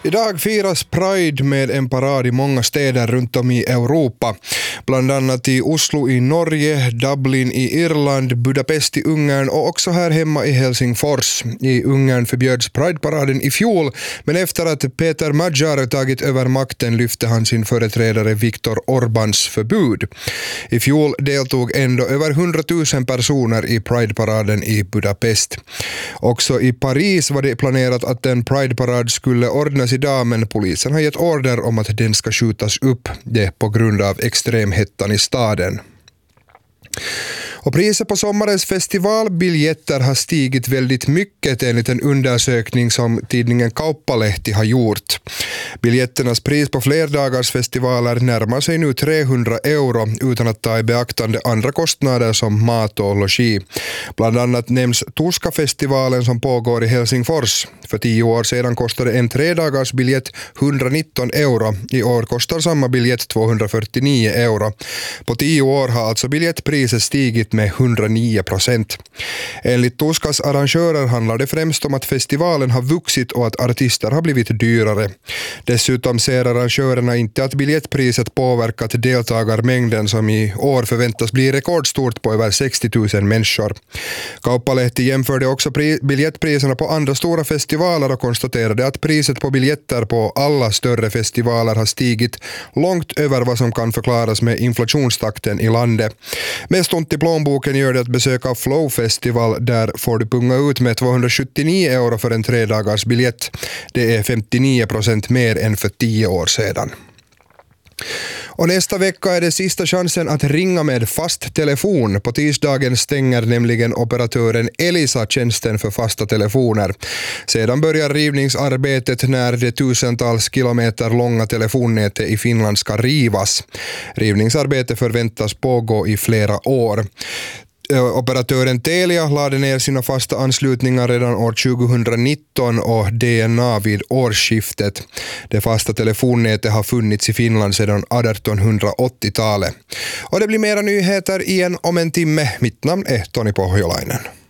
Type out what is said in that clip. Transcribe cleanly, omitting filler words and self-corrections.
Idag firas Pride med en parad i många städer runt om i Europa. Bland annat i Oslo i Norge, Dublin i Irland, Budapest i Ungern och också här hemma i Helsingfors. I Ungern förbjöds Pride-paraden i fjol, men efter att Peter Magyar tagit över makten lyfte han sin företrädare Viktor Orbáns förbud. I fjol deltog ändå över 100 000 personer i Pride-paraden i Budapest. Också i Paris var det planerat att en Pride-parad skulle ordnas idag, men polisen har gett order om att den ska skjutas upp, det på grund av extremhettan i staden. Och priset på sommarens festivalbiljetter har stigit väldigt mycket enligt en undersökning som tidningen Kauppalehti har gjort. Biljetternas pris på flerdagars festivaler närmar sig nu 300 euro utan att ta i beaktande andra kostnader som mat och logi. Bland annat nämns Tuska-festivalen som pågår i Helsingfors. För 10 år sedan kostade en 3-dagars biljett 119 euro. I år kostar samma biljett 249 euro. På 10 år har alltså biljettpriset stigit med 109%. Enligt Tuskas arrangörer handlar det främst om att festivalen har vuxit och att artister har blivit dyrare. Dessutom ser arrangörerna inte att biljettpriset påverkat deltagarmängden som i år förväntas bli rekordstort på över 60 000 människor. Kauppalehti jämförde också biljettpriserna på andra stora festivaler och konstaterade att priset på biljetter på alla större festivaler har stigit långt över vad som kan förklaras med inflationstakten i landet. Mest ont i plånboken gör det att besöka Flow Festival. Där får du punga ut med 279 euro för en 3-dagars biljett. Det är 59% mer än för 10 år sedan. Och nästa vecka är det sista chansen att ringa med fast telefon. På tisdagen stänger nämligen operatören Elisa tjänsten för fasta telefoner. Sedan börjar rivningsarbetet när det tusentals kilometer långa telefonnätet i Finland ska rivas. Rivningsarbetet förväntas pågå i flera år. Operatören Telia lade ner sina fasta anslutningar redan år 2019 och DNA vid årsskiftet. Det fasta telefonnätet har funnits i Finland sedan 1880-talet. Och det blir mera nyheter igen om en timme. Mitt namn är Toni Pohjolainen.